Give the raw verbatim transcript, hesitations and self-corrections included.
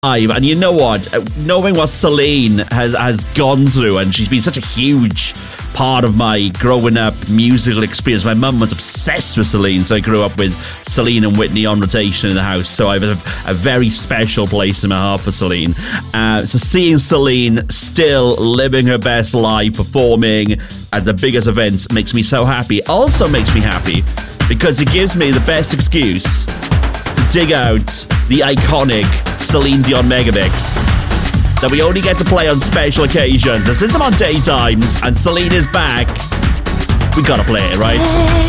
And you know what? Knowing what Celine has, has gone through, and she's been such a huge part of my growing up musical experience. My mum was obsessed with Celine, so I grew up with Celine and Whitney on rotation in the house. So I have a, a very special place in my heart for Celine. Uh, so seeing Celine still living her best life, performing at the biggest events, makes me so happy. Also makes me happy because it gives me the best excuse to dig out the iconic Celine Dion Megamix that we only get to play on special occasions. And since I'm on daytimes and Celine is back, we gotta play it, right?